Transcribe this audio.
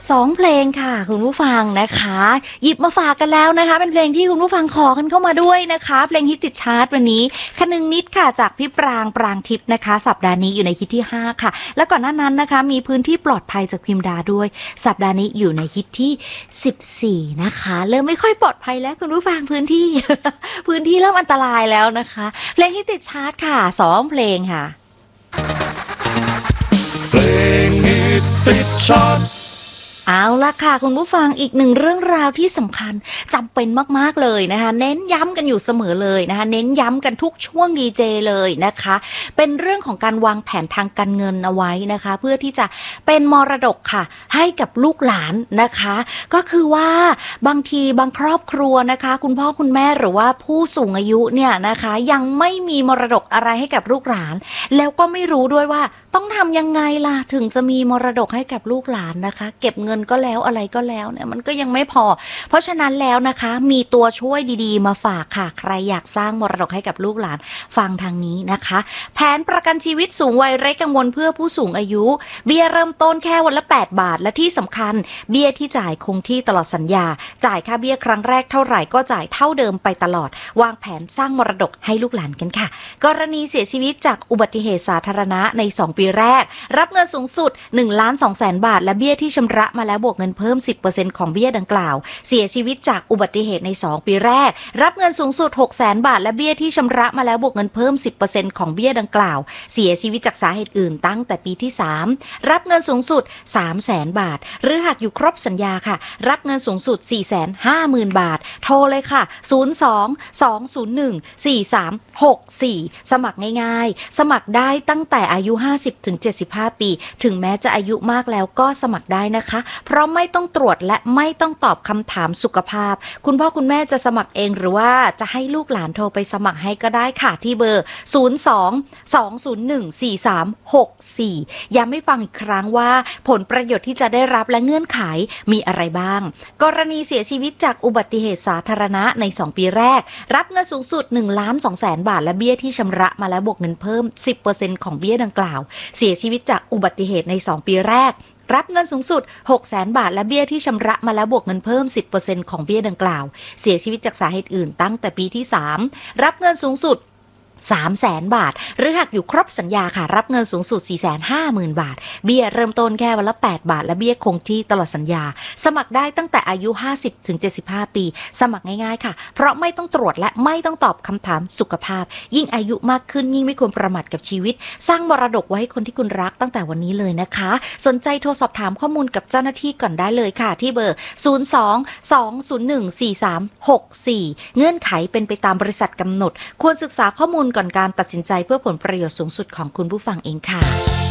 2เพลงค่ะคุณผู้ฟังนะคะหยิบมาฝากกันแล้วนะคะเป็นเพลงที่คุณผู้ฟังขอกันเข้ามาด้วยนะคะเพลงฮิตติดชาร์ตวันนี้คนึงนิดค่ะจากพี่ปรางปรางทิพย์นะคะสัปดาห์นี้อยู่ในฮิตที่5ค่ะและก่อนหน้านั้นนะคะมีพื้นที่ปลอดภัยจากพิมดาด้วยสัปดาห์นี้อยู่ในฮิตที่14นะคะเริ่มไม่ค่อยปลอดภัยแล้วคุณผู้ฟังพื้นที่ พื้นที่เริ่มอันตรายแล้วนะคะเพลงฮิตติดชาร์ตค่ะ2เพลงค่ะเพลงฮิตติดชาร์ตเอาละค่ะคุณผู้ฟังอีกหนึ่งเรื่องราวที่สำคัญจำเป็นมากๆเลยนะคะเน้นย้ำกันอยู่เสมอเลยนะคะเน้นย้ำกันทุกช่วงดีเจเลยนะคะเป็นเรื่องของการวางแผนทางการเงินเอาไว้นะคะเพื่อที่จะเป็นมรดกค่ะให้กับลูกหลานนะคะก็คือว่าบางทีบางครอบครัวนะคะคุณพ่อคุณแม่หรือว่าผู้สูงอายุเนี่ยนะคะยังไม่มีมรดกอะไรให้กับลูกหลานแล้วก็ไม่รู้ด้วยว่าต้องทำยังไงล่ะถึงจะมีมรดกให้กับลูกหลานนะคะเก็บเงินก็แล้วอะไรก็แล้วเนี่ยมันก็ยังไม่พอเพราะฉะนั้นแล้วนะคะมีตัวช่วยดีๆมาฝากค่ะใครอยากสร้างมรดกให้กับลูกหลานฟังทางนี้นะคะแผนประกันชีวิตสูงวัยไร้กังวลเพื่อผู้สูงอายุเบี้ยเริ่มต้นแค่วันละ8บาทและที่สำคัญเบี้ยที่จ่ายคงที่ตลอดสัญญาจ่ายค่าเบี้ยครั้งแรกเท่าไหร่ก็จ่ายเท่าเดิมไปตลอดวางแผนสร้างมรดกให้ลูกหลานกันค่ะกรณีเสียชีวิตจากอุบัติเหตุสาธารณะใน2ปีแรกรับเงินสูงสุด 1,200,000 บาทและเบี้ยที่ชำระมาแล้วบวกเงินเพิ่ม 10% ของเบี้ยดังกล่าวเสียชีวิตจากอุบัติเหตุใน2ปีแรกรับเงินสูงสุด 600,000 บาทและเบี้ยที่ชำระมาแล้วบวกเงินเพิ่ม 10% ของเบี้ยดังกล่าวเสียชีวิตจากสาเหตุอื่นตั้งแต่ปีที่3รับเงินสูงสุด 300,000 บาทหรือหากอยู่ครบสัญญาค่ะรับเงินสูงสุด 450,000 บาทโทรเลยค่ะ02-201-4364สมัครง่ายๆสมัครได้ตั้งแต่อายุ50-75 ปีถึงแม้จะอายุมากแล้วก็สมัครได้นะคะเพราะไม่ต้องตรวจและไม่ต้องตอบคำถามสุขภาพคุณพ่อคุณแม่จะสมัครเองหรือว่าจะให้ลูกหลานโทรไปสมัครให้ก็ได้ค่ะที่เบอร์02-201-4364ย้ำให้ฟังอีกครั้งว่าผลประโยชน์ที่จะได้รับและเงื่อนไขมีอะไรบ้างกรณีเสียชีวิตจากอุบัติเหตุสาธารณะใน2ปีแรกรับเงินสูงสุด 1,200,000 บาทและเบี้ยที่ชำระมาแล้วบวกเงินเพิ่ม 10% ของเบี้ยดังกล่าวเสียชีวิตจากอุบัติเหตุใน2ปีแรกรับเงินสูงสุด 600,000 บาทและเบี้ยที่ชำระมาแล้วบวกเงินเพิ่ม 10% ของเบี้ยดังกล่าวเสียชีวิตจากสาเหตุอื่นตั้งแต่ปีที่3รับเงินสูงสุด300,000 บาทหรือหากอยู่ครบสัญญาค่ะรับเงินสูงสุด 450,000 บาทเบี้ยเริ่มต้นแค่วันละ8บาทและเบี้ยคงที่ตลอดสัญญาสมัครได้ตั้งแต่อายุ50-75 ปีสมัครง่ายๆค่ะเพราะไม่ต้องตรวจและไม่ต้องตอบคำถามสุขภาพยิ่งอายุมากขึ้นยิ่งไม่ควรประมาทกับชีวิตสร้างมรดกไว้ให้คนที่คุณรักตั้งแต่วันนี้เลยนะคะสนใจโทรสอบถามข้อมูลกับเจ้าหน้าที่ก่อนได้เลยค่ะที่เบอร์02-201-4364เงื่อนไขเป็นไปตามบริษัทกำหนดควรศึกษาข้อมูลก่อนการตัดสินใจเพื่อผลประโยชน์สูงสุดของคุณผู้ฟังเองค่ะ